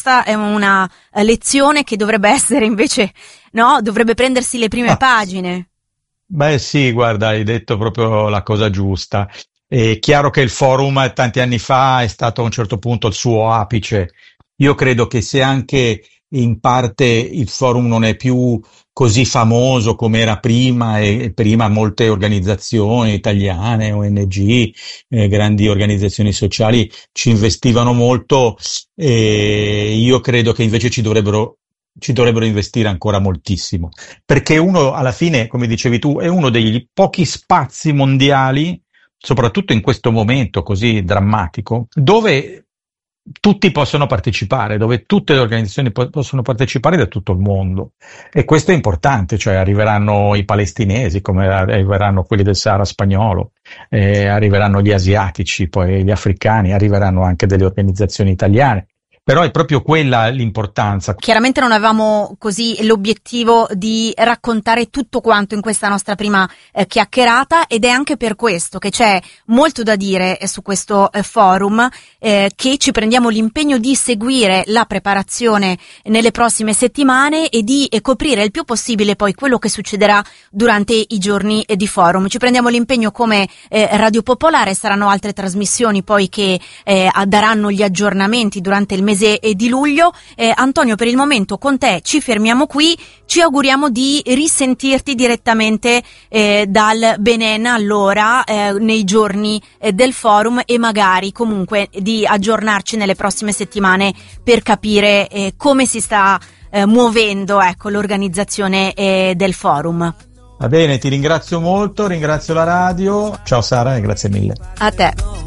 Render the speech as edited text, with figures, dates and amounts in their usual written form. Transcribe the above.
questa è una lezione che dovrebbe essere invece, no? Dovrebbe prendersi le prime pagine. Beh sì, guarda, hai detto proprio la cosa giusta. È chiaro che il forum tanti anni fa è stato a un certo punto il suo apice. Io credo che se anche in parte il forum non è più così famoso come era prima, e prima molte organizzazioni italiane, ONG, grandi organizzazioni sociali ci investivano molto, e io credo che invece ci dovrebbero investire ancora moltissimo, perché uno alla fine, come dicevi tu, è uno degli pochi spazi mondiali, soprattutto in questo momento così drammatico, dove tutti possono partecipare, dove tutte le organizzazioni possono partecipare da tutto il mondo. E questo è importante, cioè arriveranno i palestinesi, come arriveranno quelli del Sahara spagnolo, arriveranno gli asiatici, poi gli africani, arriveranno anche delle organizzazioni italiane. Però è proprio quella l'importanza. Chiaramente non avevamo così l'obiettivo di raccontare tutto quanto in questa nostra prima chiacchierata, ed è anche per questo che c'è molto da dire su questo forum, che ci prendiamo l'impegno di seguire la preparazione nelle prossime settimane e di coprire il più possibile poi quello che succederà durante i giorni di forum. Ci prendiamo l'impegno come Radio Popolare, saranno altre trasmissioni poi che daranno gli aggiornamenti durante il mese di luglio. Antonio, per il momento con te ci fermiamo qui, ci auguriamo di risentirti direttamente dal Benin allora nei giorni del forum, e magari comunque di aggiornarci nelle prossime settimane per capire come si sta muovendo, ecco, l'organizzazione del forum. Va bene, ti ringrazio molto, ringrazio la radio. Ciao Sara e grazie mille. A te.